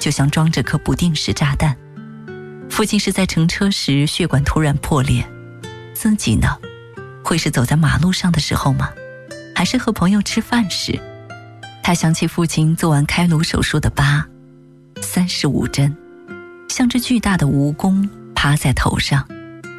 就像装着颗不定时炸弹。父亲是在乘车时血管突然破裂，自己呢，会是走在马路上的时候吗？还是和朋友吃饭时？他想起父亲做完开颅手术的疤，35针，像只巨大的蜈蚣趴在头上。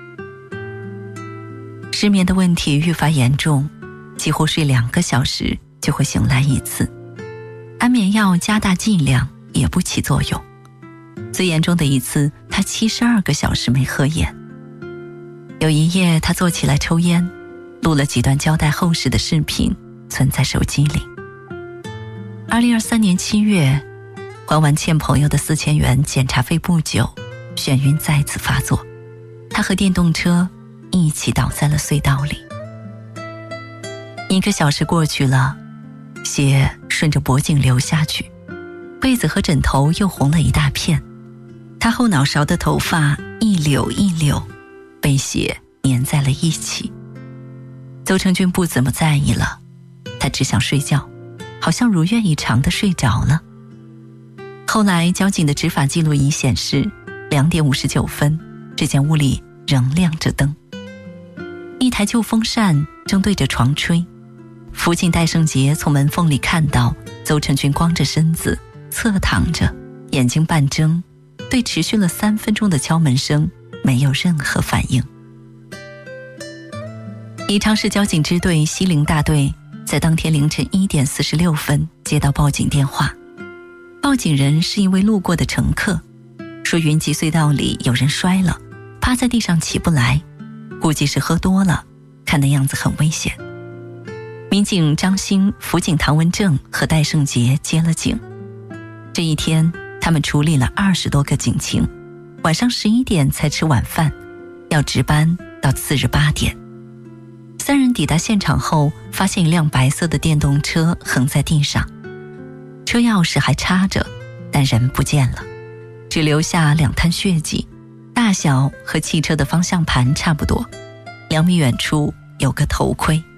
失眠的问题愈发严重，几乎睡2个小时就会醒来一次，安眠药加大剂量也不起作用。最严重的一次，他72个小时没合眼。有一夜，他坐起来抽烟，录了几段胶带厚实的视频，存在手机里。2023年7月，还完欠朋友的4000元检查费不久，眩晕再次发作，他和电动车一起倒在了隧道里。1个小时过去了，血顺着脖颈流下去，被子和枕头又红了一大片，他后脑勺的头发一绺一绺，被血粘在了一起。邹成军不怎么在意了，他只想睡觉，好像如愿以偿地睡着了。后来交警的执法记录仪显示，2点59分，这间屋里仍亮着灯，一台旧风扇正对着床吹。辅警戴胜杰从门缝里看到邹成军光着身子侧躺着，眼睛半睁，对持续了3分钟的敲门声没有任何反应。宜昌市交警支队西陵大队在当天凌晨1点46分接到报警电话，报警人是一位路过的乘客，说云集隧道里有人摔了，趴在地上起不来，估计是喝多了，看的样子很危险。民警张兴、辅警唐文正和戴胜杰接了警。这一天他们处理了20多个警情，晚上11点才吃晚饭，要值班到次日8点。3人抵达现场后，发现一辆白色的电动车横在地上，车钥匙还插着，但人不见了，只留下2滩血迹，大小和汽车的方向盘差不多，2米远处有个头盔。